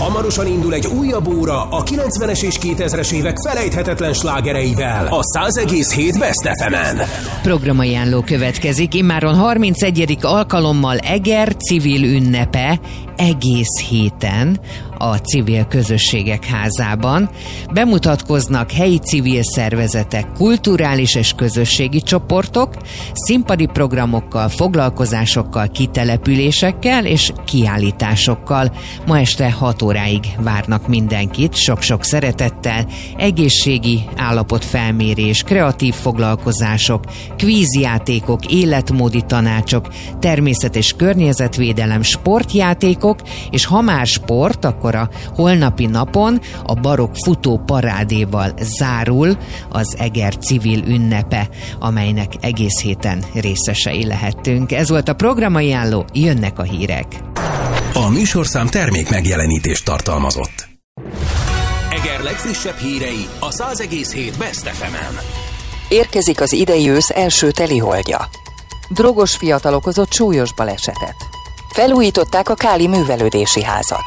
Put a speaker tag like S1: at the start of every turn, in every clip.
S1: Hamarosan indul egy újabb óra a 90-es és 2000-es évek felejthetetlen slágereivel a 100,7 Best FM-en.
S2: Programajánló következik, immáron 31. alkalommal Eger civil ünnepe egész héten a Civil Közösségek Házában. Bemutatkoznak helyi civil szervezetek, kulturális és közösségi csoportok, színpadi programokkal, foglalkozásokkal, kitelepülésekkel és kiállításokkal. Ma este 6 óráig várnak mindenkit, sok-sok szeretettel, egészségi állapotfelmérés, kreatív foglalkozások, kvízjátékok, életmódi tanácsok, természet- és környezetvédelem, sportjátékok, és ha már sport, akkor a holnapi napon a barokk futó parádéval zárul az Eger civil ünnepe, amelynek egész héten részesei lehettünk. Ez volt a programajánló, jönnek a hírek.
S1: A műsorszám termék megjelenítést tartalmazott. Eger legfrissebb hírei a 100,7 Best FM-en.
S3: Érkezik az idei ősz első teliholdja. Drogos fiatal okozott súlyos balesetet. Felújították a Káli művelődési házat.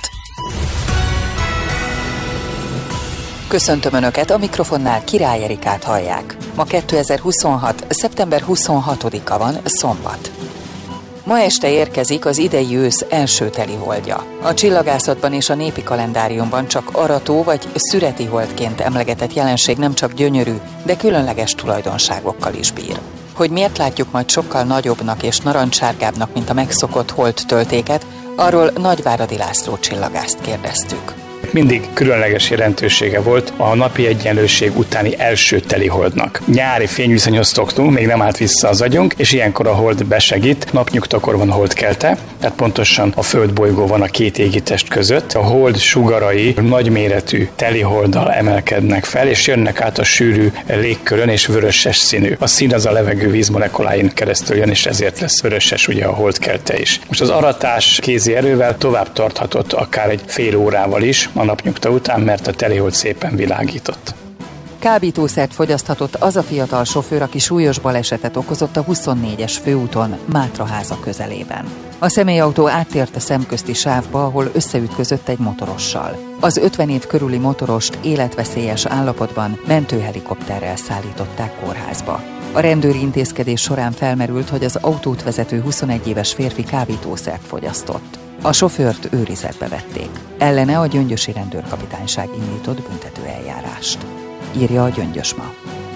S3: Köszöntöm Önöket, a mikrofonnál Király Erikát hallják. Ma 2026. szeptember 26-a van, szombat. Ma este érkezik az idei ősz első teliholdja. A csillagászatban és a népi kalendáriumban csak arató vagy szüreti holdként emlegetett jelenség nem csak gyönyörű, de különleges tulajdonságokkal is bír. Hogy miért látjuk majd sokkal nagyobbnak és narancssárgábbnak, mint a megszokott holdtöltéket, arról Nagyváradi László csillagászt kérdeztük.
S4: Mindig különleges jelentősége volt a napi egyenlőség utáni első teliholdnak. Nyári fényviszonyhoz szoktunk, még nem állt vissza az agyunk, és ilyenkor a hold besegít. Napnyugtakor van holdkelte, tehát pontosan a földbolygó van a két égitest között. A hold sugarai nagyméretű teliholddal emelkednek fel, és jönnek át a sűrű légkörön, és vöröses színű. A szín az a levegő vízmolekuláin keresztül jön, és ezért lesz vöröses ugye a holdkelte is. Most az aratás kézi erővel tovább tarthatott akár egy fél órával is a napnyugta után, mert a telihold szépen világított.
S3: Kábítószert fogyaszthatott az a fiatal sofőr, aki súlyos balesetet okozott a 24-es főúton Mátraháza közelében. A személyautó áttért a szemközti sávba, ahol összeütközött egy motorossal. Az 50 év körüli motorost életveszélyes állapotban mentőhelikopterrel szállították kórházba. A rendőri intézkedés során felmerült, hogy az autót vezető 21 éves férfi kábítószert fogyasztott. A sofőrt őrizetbe vették. Ellene a gyöngyösi rendőrkapitányság indított büntetőeljárást. Írja a Gyöngyös Ma.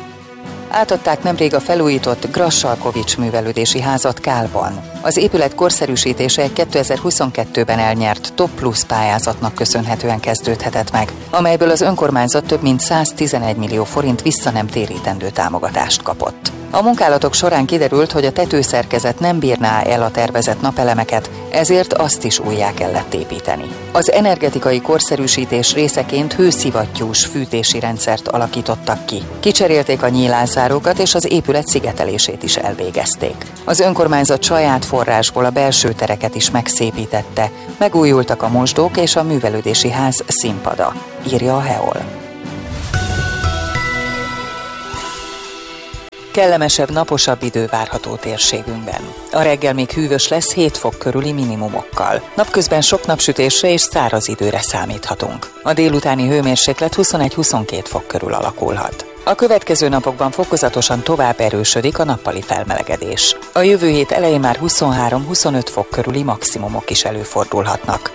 S3: Átadták nemrég a felújított Grassalkovics művelődési házat Kálban. Az épület korszerűsítése egy 2022-ben elnyert Top Plus pályázatnak köszönhetően kezdődhetett meg, amelyből az önkormányzat több mint 111 millió forint vissza nem térítendő támogatást kapott. A munkálatok során kiderült, hogy a tetőszerkezet nem bírná el a tervezett napelemeket, ezért azt is újjá kellett építeni. Az energetikai korszerűsítés részeként hőszivattyús fűtési rendszert alakítottak ki. Kicserélték a nyílászárókat, és az épület szigetelését is elvégezték. Az önkormányzat saját forrásból a belső tereket is megszépítette, megújultak a mosdók és a művelődési ház színpada, írja a Heol. Kellemesebb, naposabb idő várható térségünkben. A reggel még hűvös lesz 7 fok körüli minimumokkal. Napközben sok napsütésre és száraz időre számíthatunk. A délutáni hőmérséklet 21-22 fok körül alakulhat. A következő napokban fokozatosan tovább erősödik a nappali felmelegedés. A jövő hét elején már 23-25 fok körüli maximumok is előfordulhatnak.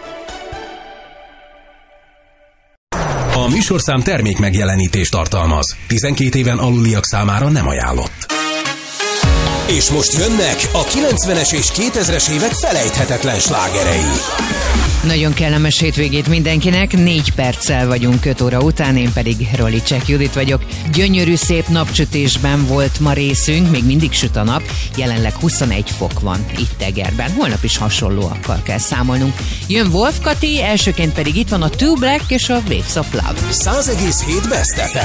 S1: A műsorszám termék megjelenítést tartalmaz. 12 éven aluliak számára nem ajánlott. És most jönnek a 90-es és 2000-es évek felejthetetlen slágerei.
S2: Nagyon kellemes hétvégét mindenkinek, 4 perccel vagyunk 5 óra után, én pedig Rolicek Judit vagyok. Gyönyörű szép napsütésben volt ma részünk, még mindig süt a nap, jelenleg 21 fok van itt Egerben, holnap is hasonlóakkal kell számolnunk. Jön Wolf Kati, elsőként pedig itt van a Two Black és a Waves of Love.
S1: 100,7 Best FM.